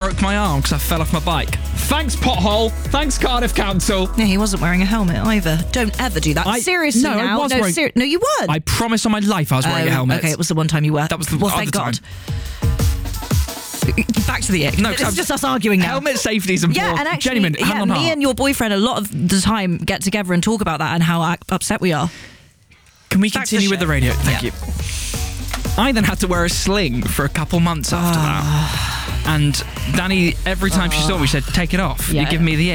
broke my arm because I fell off my bike. Thanks, pothole. Thanks, Cardiff Council. No, he wasn't wearing a helmet either. Don't ever do that. Seriously no, now. I was wearing... No, you weren't. I promise on my life I was wearing a helmet. Okay, it was the one time you were. That was the well, other thank God. time. Back to the ick. No, it's just us arguing now. Helmet safety is important. Yeah, and actually, genuine, hand on me heart. and your boyfriend a lot of the time get together and talk about that and how upset we are. Can we Back to continue with show. the radio? Thank you. I then had to wear a sling for a couple months after that. And Danny, every time she saw me, she said, take it off. Yeah. You're giving me the ick.